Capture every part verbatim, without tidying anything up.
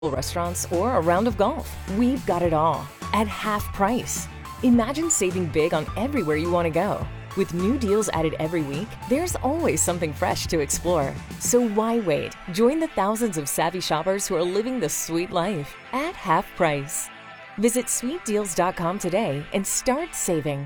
restaurants, or a round of golf. We've got it all at half price. Imagine saving big on everywhere you want to go. With new deals added every week, there's always something fresh to explore. So why wait? Join the thousands of savvy shoppers who are living the sweet life at half price. Visit sweet deals dot com today and start saving.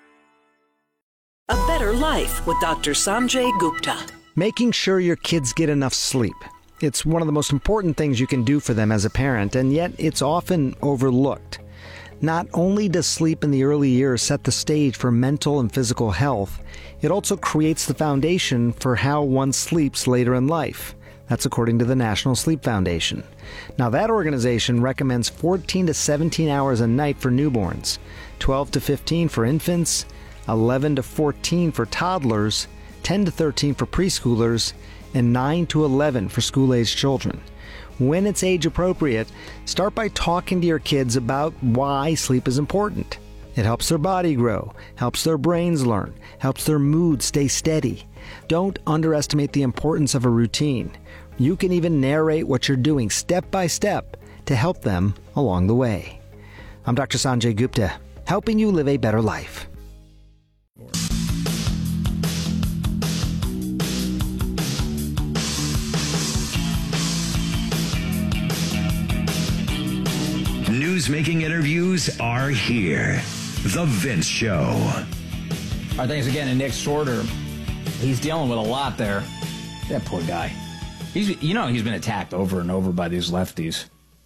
A Better Life with Doctor Sanjay Gupta. Making sure your kids get enough sleep. It's one of the most important things you can do for them as a parent, and yet it's often overlooked. Not only does sleep in the early years set the stage for mental and physical health, it also creates the foundation for how one sleeps later in life. That's according to the National Sleep Foundation. Now, that organization recommends fourteen to seventeen hours a night for newborns, twelve to fifteen for infants, eleven to fourteen for toddlers, ten to thirteen for preschoolers, and nine to eleven for school-aged children. When it's age appropriate, start by talking to your kids about why sleep is important. It helps their body grow, helps their brains learn, helps their mood stay steady. Don't underestimate the importance of a routine. You can even narrate what you're doing step by step to help them along the way. I'm Doctor Sanjay Gupta, helping you live a better life. News-making interviews are here. The Vince Show. All right, thanks again to Nick Sorter. He's dealing with a lot there. That poor guy. He's, you know, he's been attacked over and over by these lefties.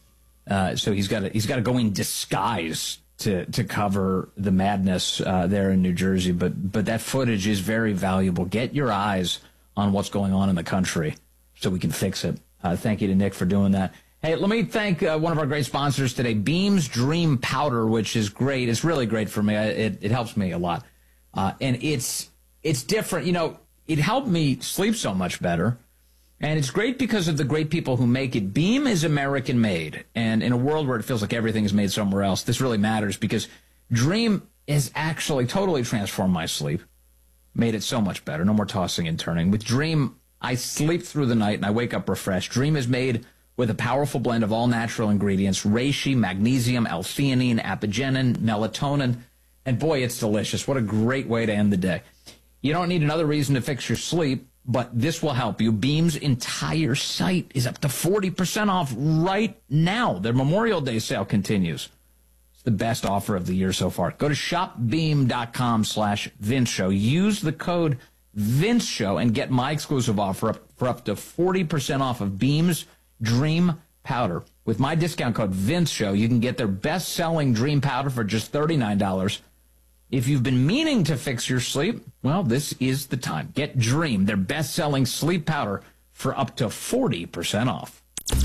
Uh, so he's got to he's got to go in disguise to to cover the madness uh, there in New Jersey. But but that footage is very valuable. Get your eyes on what's going on in the country so we can fix it. Uh, thank you to Nick for doing that. Hey, let me thank uh, one of our great sponsors today, Beams Dream Powder, which is great. It's really great for me. It, it helps me a lot. Uh, and it's it's different. You know, it helped me sleep so much better. And it's great because of the great people who make it. Beam is American-made. And in a world where it feels like everything is made somewhere else, this really matters because Dream has actually totally transformed my sleep, made it so much better. No more tossing and turning. With Dream, I sleep through the night and I wake up refreshed. Dream is made with a powerful blend of all natural ingredients, reishi, magnesium, L-theanine, apigenin, melatonin, and boy, it's delicious. What a great way to end the day. You don't need another reason to fix your sleep, but this will help you. Beam's entire site is up to forty percent off right now. Their Memorial Day sale continues. It's the best offer of the year so far. Go to shopbeam.com slash Vince Show. Use the code Vince Show and get my exclusive offer up for up to forty percent off of Beam's Dream Powder. With my discount code Vince Show, you can get their best-selling Dream Powder for just thirty-nine dollars. If you've been meaning to fix your sleep, well, this is the time. Get Dream, their best-selling sleep powder, for up to forty percent off.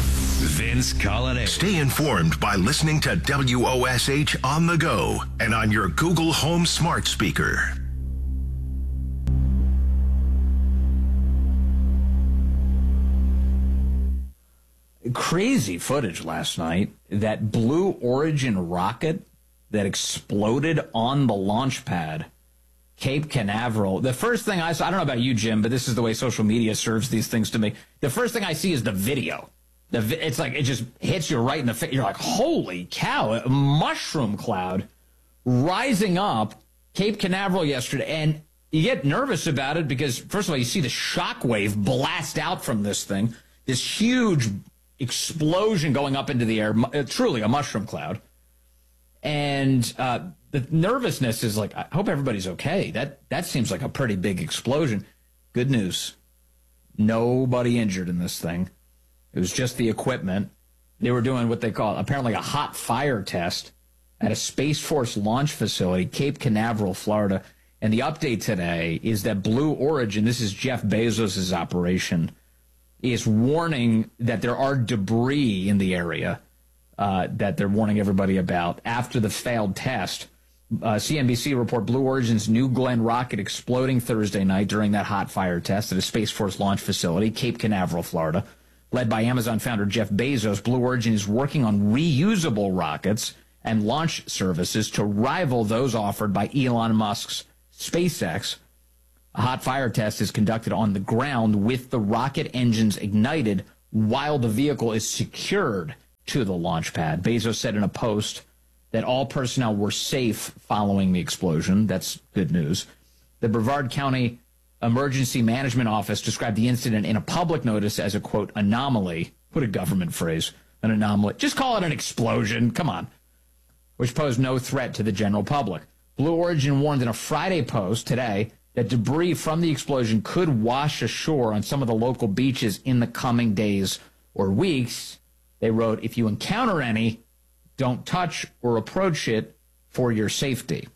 Vince Colonnade. Stay informed by listening to W O S H on the go and on your Google Home smart speaker. Crazy footage last night. That Blue Origin rocket that exploded on the launch pad, Cape Canaveral. The first thing I saw, I don't know about you, Jim, but this is the way social media serves these things to me. The first thing I see is the video. The vi- it's like it just hits you right in the face. You're like, holy cow, a mushroom cloud rising up Cape Canaveral yesterday. And you get nervous about it because, first of all, you see the shockwave blast out from this thing, this huge explosion going up into the air, uh, truly a mushroom cloud. And uh, the nervousness is like, I hope everybody's okay. That that seems like a pretty big explosion. Good news. Nobody injured in this thing. It was just the equipment. They were doing what they call apparently a hot fire test at a Space Force launch facility, Cape Canaveral, Florida. And the update today is that Blue Origin, this is Jeff Bezos' operation, is warning that there are debris in the area uh, that they're warning everybody about after the failed test. Uh, C N B C report Blue Origin's New Glenn rocket exploding Thursday night during that hot fire test at a Space Force launch facility, Cape Canaveral, Florida. Led by Amazon founder Jeff Bezos, Blue Origin is working on reusable rockets and launch services to rival those offered by Elon Musk's SpaceX. A hot fire test is conducted on the ground with the rocket engines ignited while the vehicle is secured to the launch pad. Bezos said in a post that all personnel were safe following the explosion. That's good news. The Brevard County Emergency Management Office described the incident in a public notice as a, quote, anomaly. What a government phrase, an anomaly. Just call it an explosion. Come on. Which posed no threat to the general public. Blue Origin warned in a Friday post today that debris from the explosion could wash ashore on some of the local beaches in the coming days or weeks. They wrote, if you encounter any, don't touch or approach it for your safety.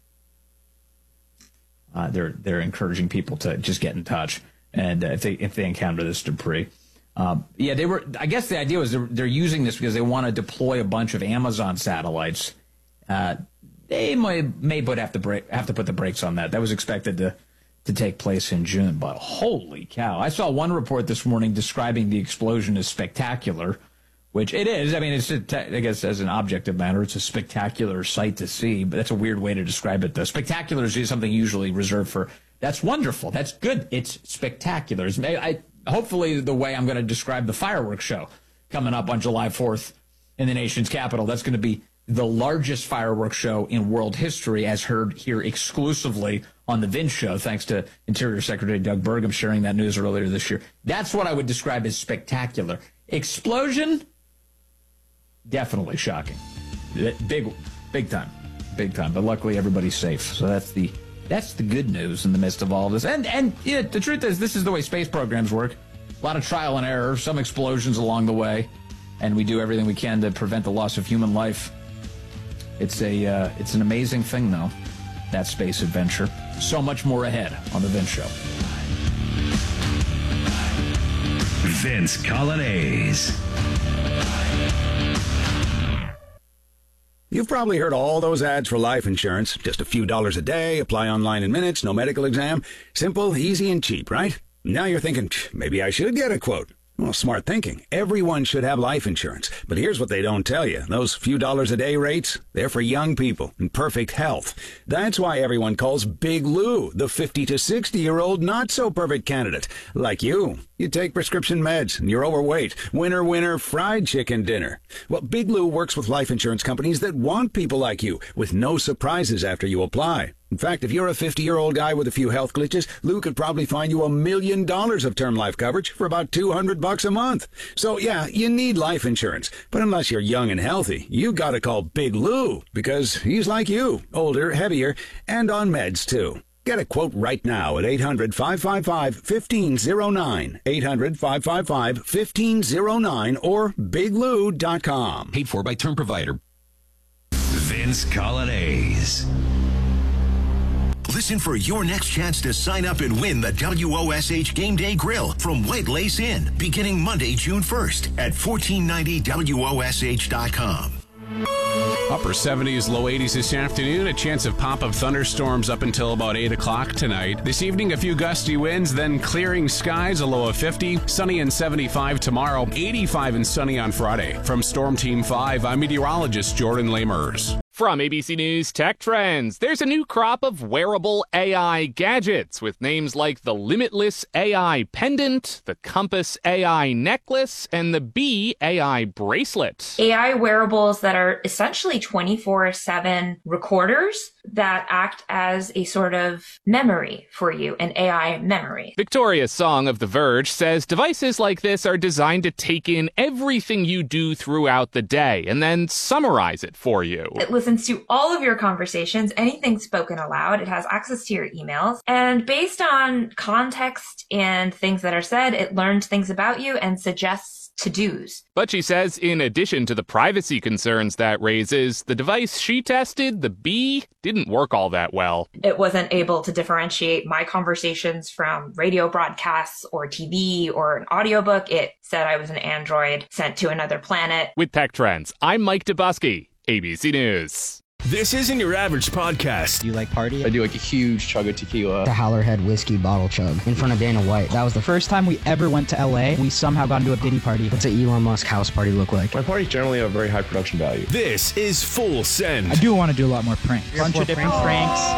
Uh, they're they're encouraging people to just get in touch, and uh, if they if they encounter this debris, um, yeah, they were. I guess the idea was they're, they're using this because they want to deploy a bunch of Amazon satellites. Uh, they may may put have to break have to put the brakes on that. That was expected to to take place in June, but holy cow! I saw one report this morning describing the explosion as spectacular. Which it is. I mean, it's a, I guess as an objective matter, it's a spectacular sight to see, but that's a weird way to describe it, though. Spectacular is something usually reserved for, that's wonderful, that's good, it's spectacular. It's, I, hopefully the way I'm going to describe the fireworks show coming up on July fourth in the nation's capital, that's going to be the largest fireworks show in world history, as heard here exclusively on the Vince Show, thanks to Interior Secretary Doug Burgum sharing that news earlier this year. That's what I would describe as spectacular. Explosion? Definitely shocking. Big, big time, big time. But luckily, everybody's safe. So that's the that's the good news in the midst of all of this. And and yeah, the truth is, this is the way space programs work. A lot of trial and error, some explosions along the way, and we do everything we can to prevent the loss of human life. It's a uh, it's an amazing thing, though. That space adventure. So much more ahead on the Vince Show. Vince Coglianese. You've probably heard all those ads for life insurance. Just a few dollars a day, apply online in minutes, no medical exam. Simple, easy, and cheap, right? Now you're thinking, maybe I should get a quote. Well, smart thinking. Everyone should have life insurance. But here's what they don't tell you. Those few dollars a day rates, they're for young people in perfect health. That's why everyone calls Big Lou the fifty to sixty-year-old not-so-perfect candidate. Like you. You take prescription meds, and you're overweight. Winner, winner, fried chicken dinner. Well, Big Lou works with life insurance companies that want people like you, with no surprises after you apply. In fact, if you're a fifty-year-old guy with a few health glitches, Lou could probably find you a million dollars of term life coverage for about two hundred bucks a month. So, yeah, you need life insurance. But unless you're young and healthy, you gotta call Big Lou, because he's like you, older, heavier, and on meds, too. Get a quote right now at eight hundred, five five five, one five zero nine, eight hundred, five five five, one five zero nine, or big lou dot com. Paid for by term provider. Vince Coglianese. Listen for your next chance to sign up and win the W O S H Game Day Grill from White Lace Inn, beginning Monday, June first at fourteen ninety W O S H dot com. Upper seventies, low eighties this afternoon. A chance of pop-up thunderstorms up until about eight o'clock tonight. This evening, a few gusty winds, then clearing skies, a low of fifty. Sunny and seventy-five tomorrow. eighty-five and sunny on Friday. From Storm Team five, I'm meteorologist Jordan Lamers. From A B C News Tech Trends, there's a new crop of wearable A I gadgets with names like the Limitless A I Pendant, the Compass A I Necklace, and the Bee A I Bracelet. A I wearables that are essentially twenty-four seven recorders that act as a sort of memory for you, an A I memory. Victoria Song of The Verge says devices like this are designed to take in everything you do throughout the day and then summarize it for you. It listens to all of your conversations, anything spoken aloud. It has access to your emails. And based on context and things that are said, it learns things about you and suggests to-dos. But she says in addition to the privacy concerns that raises, the device she tested, the Bee, didn't work all that well. It wasn't able to differentiate my conversations from radio broadcasts or T V or an audiobook. It said I was an android sent to another planet. With Tech Trends, I'm Mike Dubusky, A B C News. This isn't your average podcast. Do you like partying? I do like a huge chug of tequila. The Howlerhead whiskey bottle chug in front of Dana White. That was the first time we ever went to L A. We somehow got into a Diddy party. What's an Elon Musk house party look like? My parties generally have very high production value. This is Full Send. I do want to do a lot more pranks. Bunch of different pranks.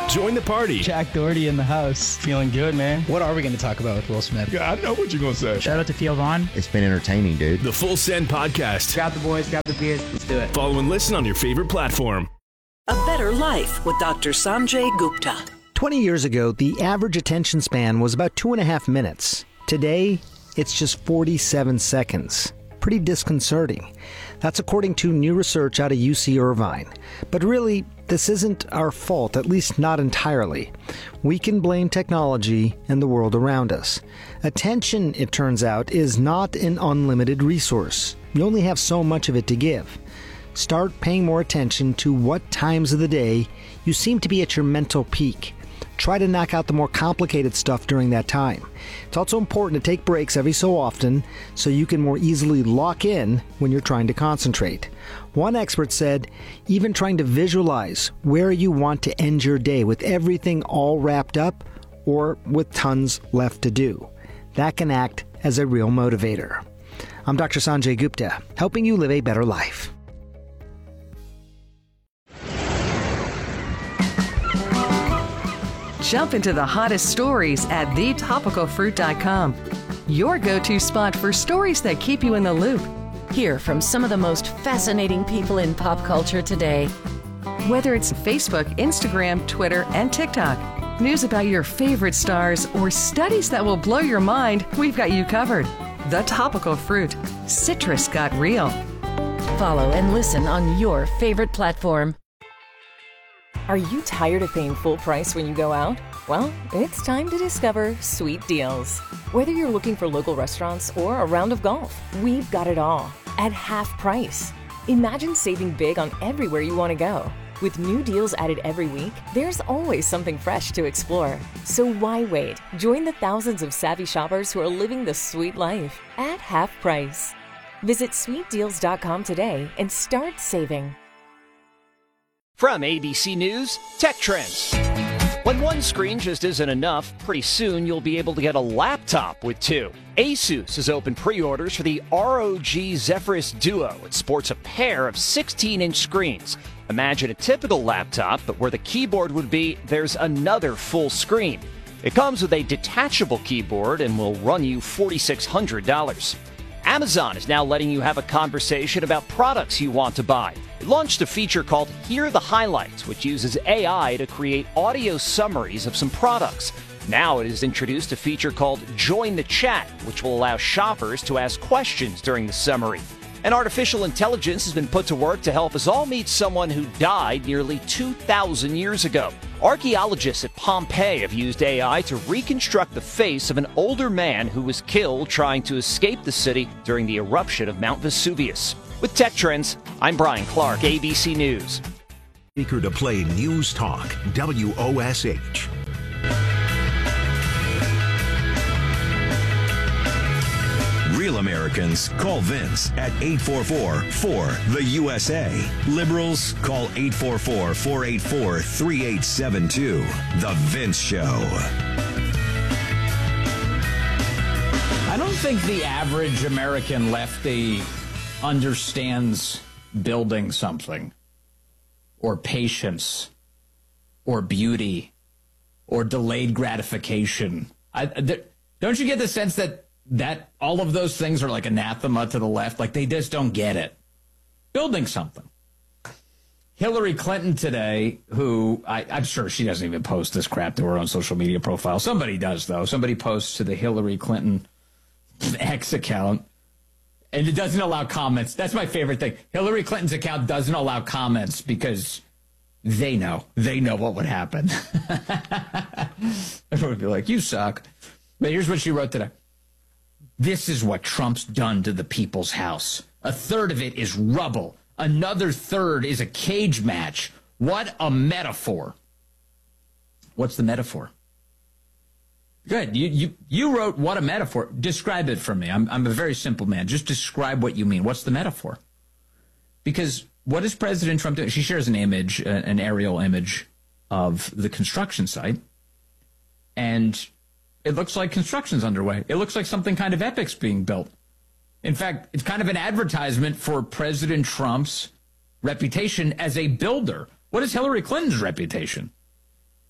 Join the party. Jack Doherty in the house. Feeling good, man. What are we going to talk about with Will Smith? Yeah, I know what you're going to say. Shout out to Theo Vaughn. It's been entertaining, dude. The Full Send Podcast. Grab the boys, grab the beers. Let's do it. Follow and listen on your favorite platform. A Better Life with Doctor Sanjay Gupta. twenty years ago, the average attention span was about two and a half minutes. Today, it's just forty-seven seconds. Pretty disconcerting. That's according to new research out of U C Irvine. But really, this isn't our fault, at least not entirely. We can blame technology and the world around us. Attention, it turns out, is not an unlimited resource. You only have so much of it to give. Start paying more attention to what times of the day you seem to be at your mental peak. Try to knock out the more complicated stuff during that time. It's also important to take breaks every so often so you can more easily lock in when you're trying to concentrate. One expert said, even trying to visualize where you want to end your day with everything all wrapped up or with tons left to do. That can act as a real motivator. I'm Doctor Sanjay Gupta, helping you live a better life. Jump into the hottest stories at the topical fruit dot com. Your go-to spot for stories that keep you in the loop. Hear from some of the most fascinating people in pop culture today. Whether it's Facebook, Instagram, Twitter, and TikTok, news about your favorite stars, or studies that will blow your mind, we've got you covered. The Topical Fruit. Citrus got real. Follow and listen on your favorite platform. Are you tired of paying full price when you go out? Well, it's time to discover Sweet Deals. Whether you're looking for local restaurants or a round of golf, we've got it all at half price. Imagine saving big on everywhere you want to go. With new deals added every week, there's always something fresh to explore. So why wait? Join the thousands of savvy shoppers who are living the sweet life at half price. Visit sweet deals dot com today and start saving. From A B C News, Tech Trends. When one screen just isn't enough, pretty soon you'll be able to get a laptop with two. Asus has opened pre-orders for the R O G Zephyrus Duo. It sports a pair of sixteen-inch screens. Imagine a typical laptop, but where the keyboard would be, there's another full screen. It comes with a detachable keyboard and will run you four thousand six hundred dollars. Amazon is now letting you have a conversation about products you want to buy. It launched a feature called Hear the Highlights, which uses A I to create audio summaries of some products. Now it has introduced a feature called Join the Chat, which will allow shoppers to ask questions during the summary. And artificial intelligence has been put to work to help us all meet someone who died nearly two thousand years ago. Archaeologists at Pompeii have used A I to reconstruct the face of an older man who was killed trying to escape the city during the eruption of Mount Vesuvius. With Tech Trends, I'm Brian Clark, A B C News. Speaker to play News Talk, W O S H. Real Americans call Vince at eight four four, four, the U S A. Liberals call eight four four, four eight four, three eight seven two. The Vince Show. I don't think the average American lefty understands building something, or patience, or beauty, or delayed gratification. I, th- don't you get the sense that that all of those things are like anathema to the left? Like they just don't get it. Building something. Hillary Clinton today, who I, I'm sure she doesn't even post this crap to her own social media profile. Somebody does, though. Somebody posts to the Hillary Clinton X account, and it doesn't allow comments. That's my favorite thing. Hillary Clinton's account doesn't allow comments because they know. They know what would happen. Everyone would be like, you suck. But here's what she wrote today. This is what Trump's done to the people's house. A third of it is rubble. Another third is a cage match. What a metaphor. What's the metaphor? Good. You you you wrote what a metaphor. Describe it for me. I'm I'm a very simple man. Just describe what you mean. What's the metaphor? Because what is President Trump doing? She shares an image, an aerial image of the construction site, and it looks like construction's underway. It looks like something kind of epic's being built. In fact, it's kind of an advertisement for President Trump's reputation as a builder. What is Hillary Clinton's reputation?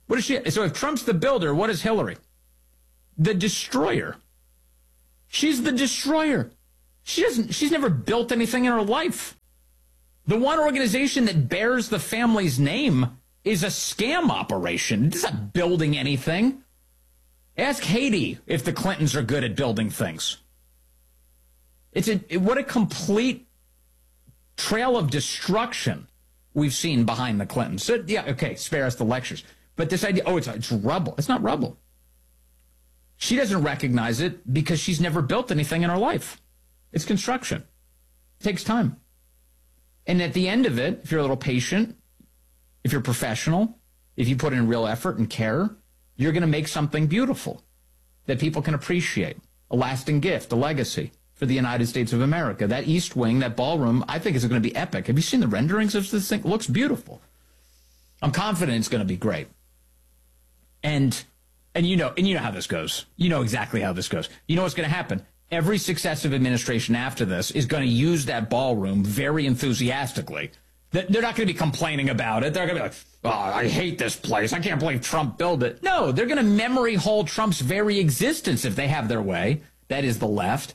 What is she? So if Trump's the builder, what is Hillary? The destroyer. She's the destroyer. She doesn't, she's never built anything in her life. The one organization that bears the family's name is a scam operation. It's not building anything. Ask Haiti if the Clintons are good at building things. It's a, what a complete trail of destruction we've seen behind the Clintons. So, yeah, okay, spare us the lectures. But this idea, oh, it's, it's rubble. It's not rubble. She doesn't recognize it because she's never built anything in her life. It's construction. It takes time. And at the end of it, if you're a little patient, if you're professional, if you put in real effort and care, you're going to make something beautiful that people can appreciate, a lasting gift, a legacy for the United States of America. That East Wing, that ballroom, I think is going to be epic. Have you seen the renderings of this thing? It looks beautiful. I'm confident it's going to be great. And and you know, and you know how this goes. You know exactly how this goes. You know what's going to happen? Every successive administration after this is going to use that ballroom very enthusiastically. They're not going to be complaining about it. They're going to be like, oh, I hate this place. I can't believe Trump built it. No, they're going to memory hold Trump's very existence if they have their way. That is the left.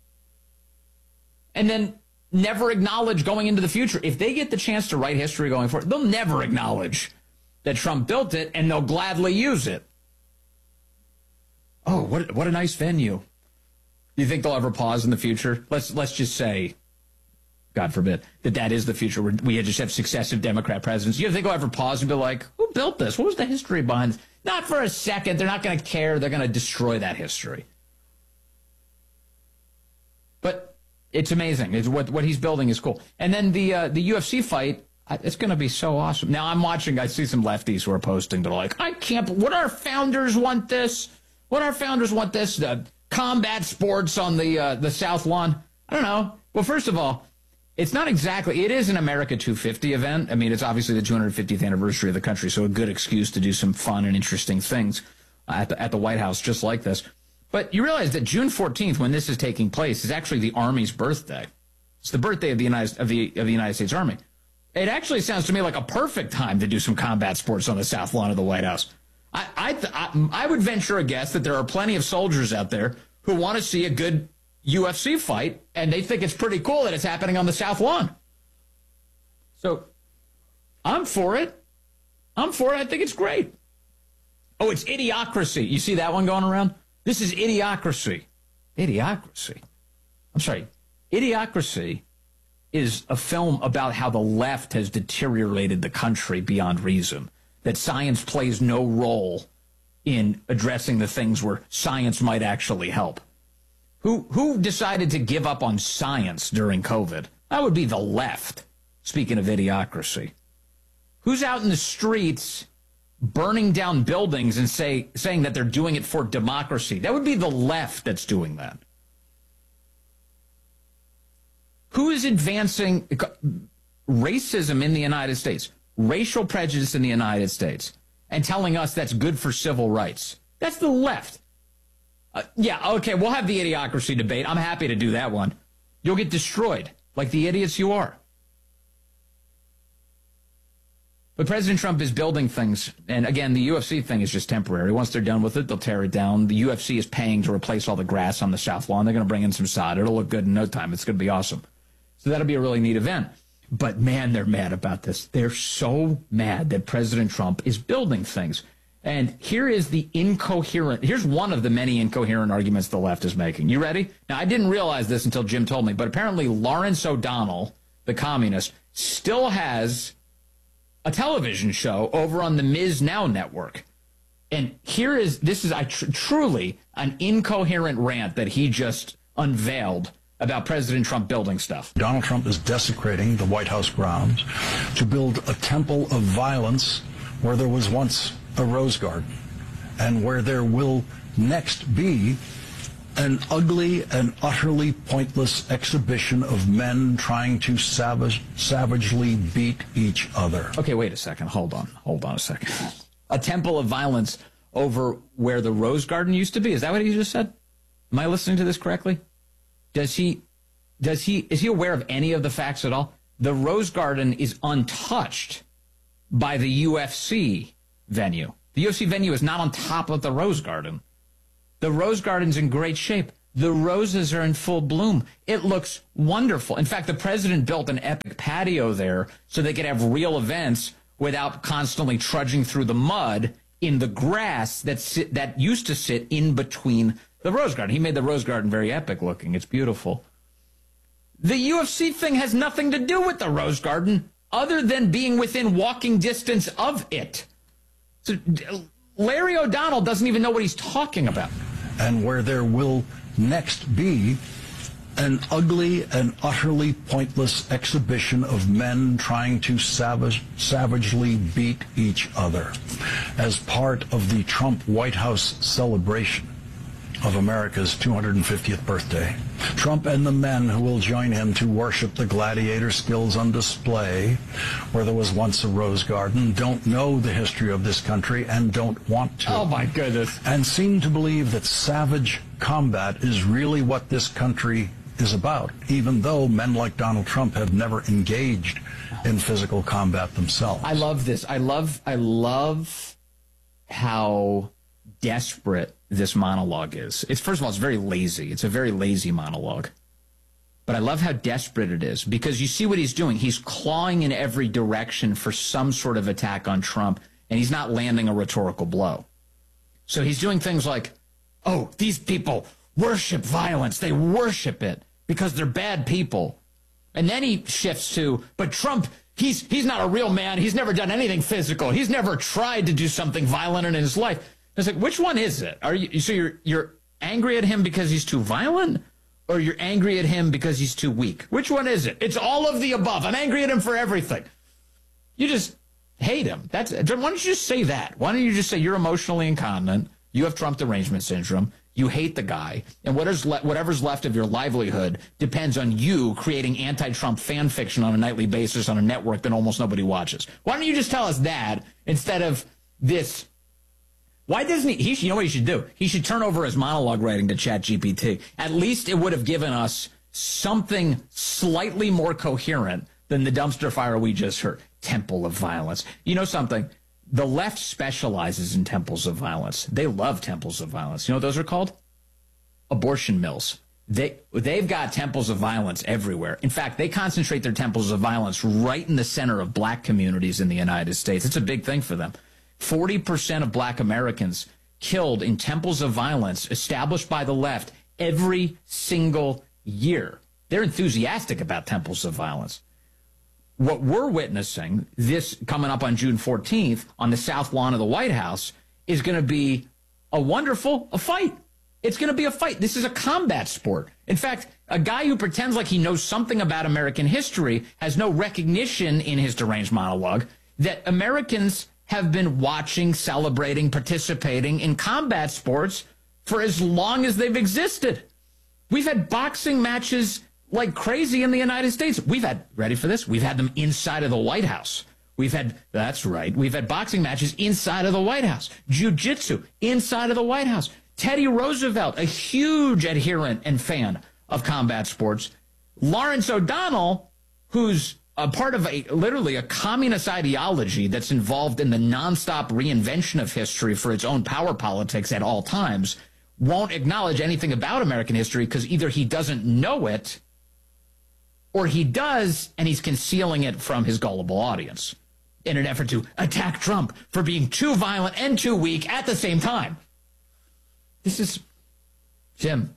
And then never acknowledge going into the future. If they get the chance to write history going forward, they'll never acknowledge that Trump built it, and they'll gladly use it. Oh, what what a nice venue. Do you think they'll ever pause in the future? Let's let's just say, God forbid, that that is the future. Where we just have successive Democrat presidents. You think they'll ever pause and be like, who built this? What was the history behind it? Not for a second. They're not going to care. They're going to destroy that history. But it's amazing. It's what what he's building is cool. And then the uh, the U F C fight, it's going to be so awesome. Now I'm watching. I see some lefties who are posting. They're like, I can't. What our founders want this? What our founders want this? The combat sports on the uh, the South Lawn. I don't know. Well, first of all, it's not exactly. It is an America two fifty event. I mean, it's obviously the two hundred fiftieth anniversary of the country, so a good excuse to do some fun and interesting things at the, at the White House, just like this. But you realize that June fourteenth, when this is taking place, is actually the Army's birthday. It's the birthday of the United of the of the United States Army. It actually sounds to me like a perfect time to do some combat sports on the South Lawn of the White House. I I, I, I would venture a guess that there are plenty of soldiers out there who want to see a good U F C fight, and they think it's pretty cool that it's happening on the South Lawn. So I'm for it. I'm for it. I think it's great. Oh, it's Idiocracy. You see that one going around? This is Idiocracy. Idiocracy. I'm sorry. Idiocracy is a film about how the left has deteriorated the country beyond reason, that science plays no role in addressing the things where science might actually help. Who who decided to give up on science during COVID? That would be the left, speaking of Idiocracy. Who's out in the streets burning down buildings and say saying that they're doing it for democracy? That would be the left that's doing that. Who is advancing racism in the United States, racial prejudice in the United States, and telling us that's good for civil rights? That's the left. Uh, yeah, okay, we'll have the Idiocracy debate. I'm happy to do that one. You'll get destroyed, like the idiots you are. But President Trump is building things, and again, the U F C thing is just temporary. Once they're done with it, they'll tear it down. The U F C is paying to replace all the grass on the South Lawn. They're going to bring in some sod. It'll look good in no time. It's going to be awesome. So that'll be a really neat event. But, man, they're mad about this. They're so mad that President Trump is building things. And here is the incoherent, here's one of the many incoherent arguments the left is making. You ready? Now, I didn't realize this until Jim told me, but apparently Lawrence O'Donnell, the communist, still has a television show over on the Miz Now network. And here is, this is I tr- truly an incoherent rant that he just unveiled about President Trump building stuff. Donald Trump is desecrating the White House grounds to build a temple of violence where there was once a rose garden, and where there will next be an ugly and utterly pointless exhibition of men trying to savage, savagely beat each other. Okay, wait a second. Hold on. Hold on a second. A temple of violence over where the rose garden used to be. Is that what he just said? Am I listening to this correctly? Does he, does he, is he aware of any of the facts at all? The rose garden is untouched by the U F C venue. The U F C venue is not on top of the Rose Garden. The Rose Garden's in great shape. The roses are in full bloom. It looks wonderful. In fact, the president built an epic patio there so they could have real events without constantly trudging through the mud in the grass that sit, that used to sit in between the Rose Garden. He made the Rose Garden very epic looking. It's beautiful. The U F C thing has nothing to do with the Rose Garden other than being within walking distance of it. So Larry O'Donnell doesn't even know what he's talking about. And where there will next be an ugly and utterly pointless exhibition of men trying to savage, savagely beat each other as part of the Trump White House celebration of America's two hundred fiftieth birthday. Trump and the men who will join him to worship the gladiator skills on display where there was once a rose garden don't know the history of this country and don't want to. Oh, my goodness. And seem to believe that savage combat is really what this country is about, even though men like Donald Trump have never engaged in physical combat themselves. I love this. I love, I love how desperate this monologue is. It's, first of all, it's very lazy. It's a very lazy monologue. But I love how desperate it is, because you see what he's doing. He's clawing in every direction for some sort of attack on Trump, and he's not landing a rhetorical blow. So he's doing things like, oh, these people worship violence. They worship it because they're bad people. And then he shifts to, but Trump, he's he's not a real man. He's never done anything physical. He's never tried to do something violent in his life. It's like, which one is it? Are you so you're you're angry at him because he's too violent, or you're angry at him because he's too weak? Which one is it? It's all of the above. I'm angry at him for everything. You just hate him. That's why don't you just say that? Why don't you just say you're emotionally incontinent? You have Trump derangement syndrome. You hate the guy, and whatever's, le- whatever's left of your livelihood depends on you creating anti-Trump fan fiction on a nightly basis on a network that almost nobody watches. Why don't you just tell us that instead of this? Why doesn't he, he should, you know what he should do? He should turn over his monologue writing to ChatGPT. At least it would have given us something slightly more coherent than the dumpster fire we just heard. Temple of violence. You know something? The left specializes in temples of violence. They love temples of violence. You know what those are called? Abortion mills. They, they've got temples of violence everywhere. In fact, they concentrate their temples of violence right in the center of black communities in the United States. It's a big thing for them. forty percent of black Americans killed in temples of violence established by the left every single year. They're enthusiastic about temples of violence. What we're witnessing, this coming up on June fourteenth on the South Lawn of the White House, is going to be a wonderful a fight. It's going to be a fight. This is a combat sport. In fact, a guy who pretends like he knows something about American history has no recognition in his deranged monologue that Americans have been watching, celebrating, participating in combat sports for as long as they've existed. We've had boxing matches like crazy in the United States. We've had, ready for this? We've had them inside of the White House. We've had, that's right, we've had boxing matches inside of the White House. Jiu-jitsu inside of the White House. Teddy Roosevelt, a huge adherent and fan of combat sports. Lawrence O'Donnell, who's a part of a literally a communist ideology that's involved in the nonstop reinvention of history for its own power politics at all times, won't acknowledge anything about American history because either he doesn't know it or he does and he's concealing it from his gullible audience in an effort to attack Trump for being too violent and too weak at the same time. This is, Jim,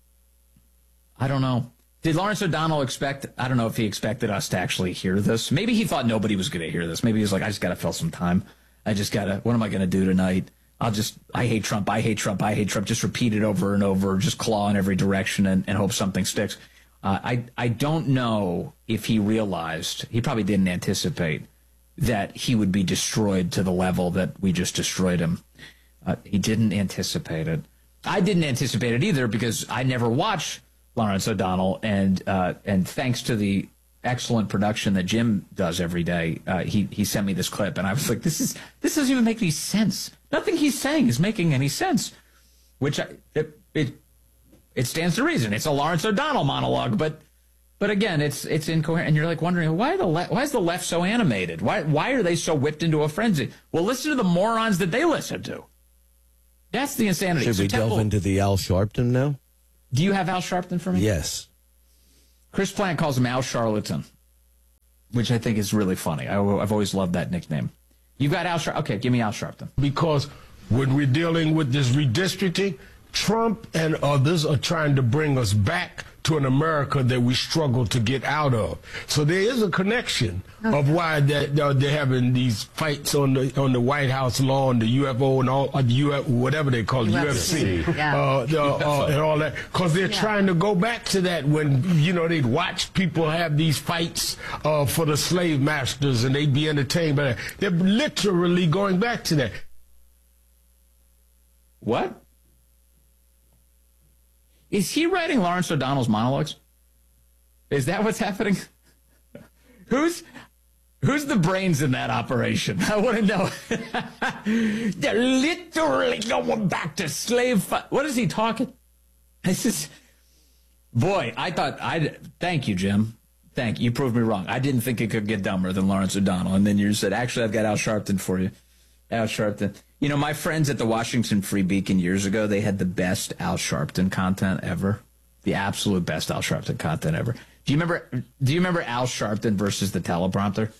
I don't know. Did Lawrence O'Donnell expect, I don't know if he expected us to actually hear this. Maybe he thought nobody was going to hear this. Maybe he was like, I just got to fill some time. I just got to, what am I going to do tonight? I'll just, I hate Trump, I hate Trump, I hate Trump. Just repeat it over and over, just claw in every direction and, and hope something sticks. Uh, I, I don't know if he realized, he probably didn't anticipate that he would be destroyed to the level that we just destroyed him. Uh, he didn't anticipate it. I didn't anticipate it either because I never watch Lawrence O'Donnell, and uh, and thanks to the excellent production that Jim does every day, uh, he he sent me this clip, and I was like, this is this doesn't even make any sense. Nothing he's saying is making any sense. Which I, it, it it stands to reason. It's a Lawrence O'Donnell monologue, but But again, it's it's incoherent, and you're like wondering why the le- why is the left so animated? Why why are they so whipped into a frenzy? Well, listen to the morons that they listen to. That's the insanity. Should so we Temple, delve into the Al Sharpton now? Do you have Al Sharpton for me? Yes. Chris Plant calls him Al Charlatan, which I think is really funny. I, I've always loved that nickname. You got Al Sharpton? Okay, give me Al Sharpton. Because when we're dealing with this redistricting, Trump and others are trying to bring us back to an America that we struggle to get out of. So there is a connection of why that uh, they're having these fights on the on the White House lawn, the U F O and all uh, the U F, whatever they call it, U F C, yeah. uh, the, uh, and all that, because they're yeah. trying to go back to that when you know they'd watch people have these fights uh, for the slave masters and they'd be entertained by that. They're literally going back to that. What? Is he writing Lawrence O'Donnell's monologues? Is that what's happening? who's who's the brains in that operation? I want to know. They're literally going back to slave fight. What is he talking? This is, boy, I thought, I thank you, Jim. Thank you. You proved me wrong. I didn't think it could get dumber than Lawrence O'Donnell. And then you said, actually, I've got Al Sharpton for you. Al Sharpton. You know, my friends at the Washington Free Beacon years ago, they had the best Al Sharpton content ever. The absolute best Al Sharpton content ever. Do you remember Do you remember Al Sharpton versus the teleprompter?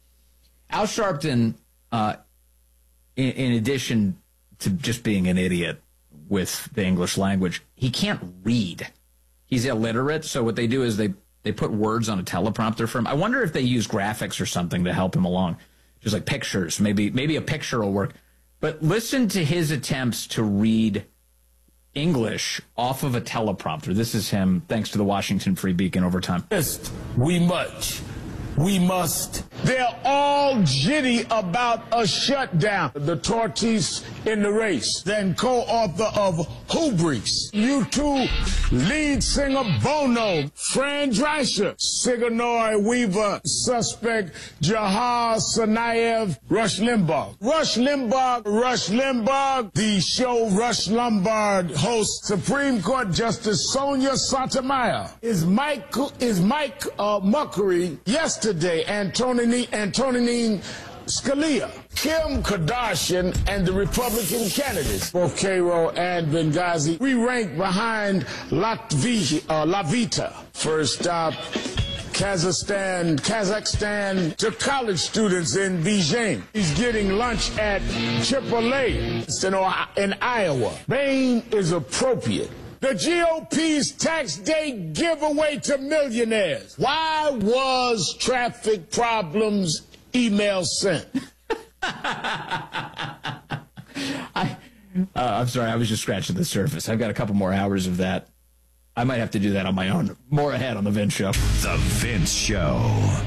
Al Sharpton, uh, in, in addition to just being an idiot with the English language, he can't read. He's illiterate, so what they do is they, they put words on a teleprompter for him. I wonder if they use graphics or something to help him along. Just like pictures. Maybe maybe a picture will work. But listen to his attempts to read English off of a teleprompter. This is him, thanks to the Washington Free Beacon over time. We much. We must. They're all jitty about a shutdown. The tortoise in the race, then co-author of Hubris. U two lead singer Bono, Fran Drescher, Sigourney Weaver, suspect Jahar Tsarnaev, Rush Limbaugh. Rush Limbaugh, Rush Limbaugh, the show Rush Lombard hosts Supreme Court Justice Sonia Sotomayor. Is Mike, is Mike uh, Muckery yesterday, Antonini, Antonine Scalia, Kim Kardashian, and the Republican candidates, both Cairo and Benghazi. We rank behind Latvi, uh, La Vita. First stop, Kazakhstan, Kazakhstan to college students in Beijing. He's getting lunch at Chipotle in, in Iowa. Bain is appropriate. The G O P's tax day giveaway to millionaires. Why was traffic problems email sent? I, uh, I'm sorry, I was just scratching the surface. I've got a couple more hours of that. I might have to do that on my own. More ahead on The Vince Show. The Vince Show.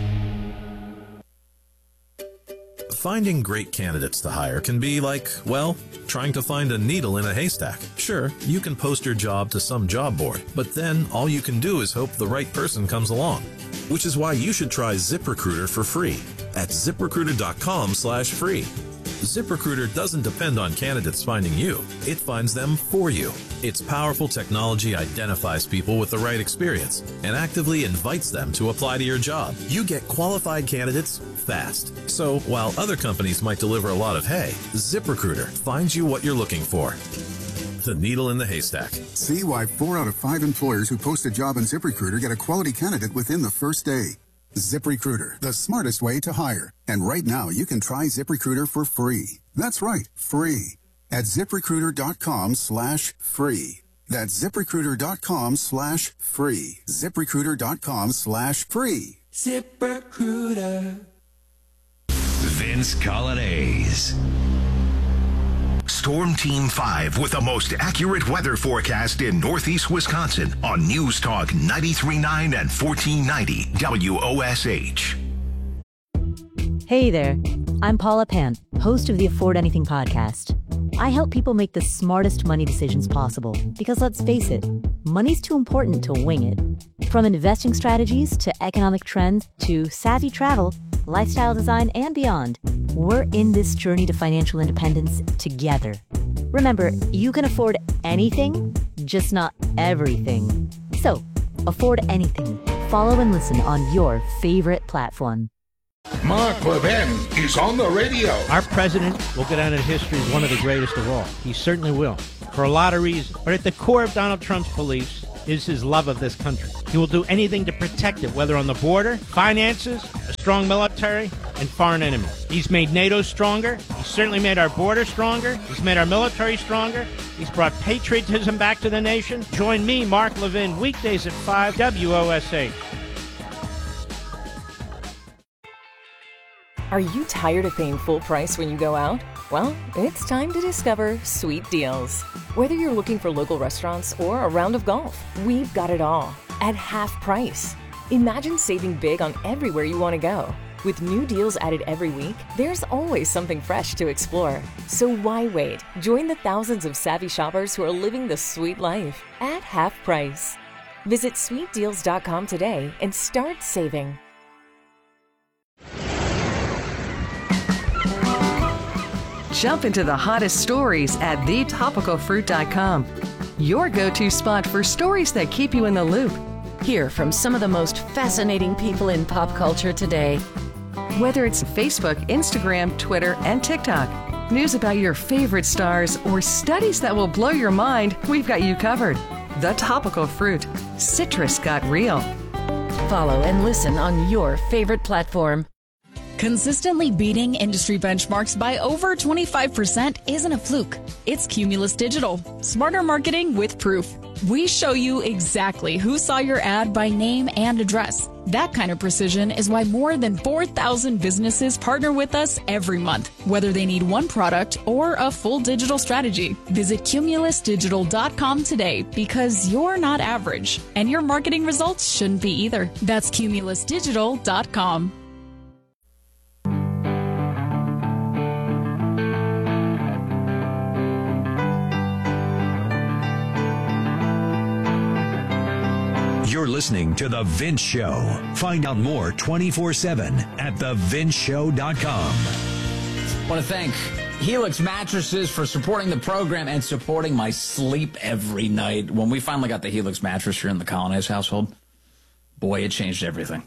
Finding great candidates to hire can be like, well, trying to find a needle in a haystack. Sure, you can post your job to some job board, but then all you can do is hope the right person comes along. Which is why you should try ZipRecruiter for free at ZipRecruiter.com slash free. ZipRecruiter doesn't depend on candidates finding you. It finds them for you. Its powerful technology identifies people with the right experience and actively invites them to apply to your job. You get qualified candidates fast. So while other companies might deliver a lot of hay, ZipRecruiter finds you what you're looking for. The needle in the haystack. See why four out of five employers who post a job on ZipRecruiter get a quality candidate within the first day. ZipRecruiter, the smartest way to hire. And right now, you can try ZipRecruiter for free. That's right, free. At ZipRecruiter.com slash free. That's ZipRecruiter.com slash free. ZipRecruiter.com slash free. ZipRecruiter. Vince Colonnese. Storm Team five with the most accurate weather forecast in Northeast Wisconsin on News Talk ninety-three point nine and fourteen ninety W O S H. Hey there, I'm Paula Pant, host of the Afford Anything podcast. I help people make the smartest money decisions possible because let's face it, money's too important to wing it. From investing strategies to economic trends to savvy travel, lifestyle design, and beyond, we're in this journey to financial independence together. Remember, you can afford anything, just not everything. So, afford anything Follow and listen on your favorite platform. Mark Levin is on the radio. Our president will go down in history as one of the greatest of all. He certainly will, for a lot of reasons. But at the core of Donald Trump's beliefs is his love of this country. He will do anything to protect it, whether on the border, finances, a strong military, and foreign enemies. He's made NATO stronger. He's certainly made our border stronger. He's made our military stronger. He's brought patriotism back to the nation. Join me, Mark Levin, weekdays at five, W O S H. Are you tired of paying full price when you go out? Well, it's time to discover Sweet Deals. Whether you're looking for local restaurants or a round of golf, we've got it all at half price. Imagine saving big on everywhere you want to go. With new deals added every week, there's always something fresh to explore. So why wait? Join the thousands of savvy shoppers who are living the sweet life at half price. Visit sweet deals dot com today and start saving. Jump into the hottest stories at the topical fruit dot com. Your go-to spot for stories that keep you in the loop. Hear from some of the most fascinating people in pop culture today. Whether it's Facebook, Instagram, Twitter, and TikTok, news about your favorite stars, or studies that will blow your mind, we've got you covered. The Topical Fruit. Citrus got real. Follow and listen on your favorite platform. Consistently beating industry benchmarks by over twenty-five percent isn't a fluke. It's Cumulus Digital. Smarter marketing with proof. We show you exactly who saw your ad by name and address. That kind of precision is why more than four thousand businesses partner with us every month, whether they need one product or a full digital strategy. Visit cumulus digital dot com today because you're not average, and your marketing results shouldn't be either. That's cumulus digital dot com. You're listening to The Vince Show. Find out more twenty-four seven at the vince show dot com. I want to thank Helix Mattresses for supporting the program and supporting my sleep every night. When we finally got the Helix mattress here in the Colonnese household, boy, it changed everything.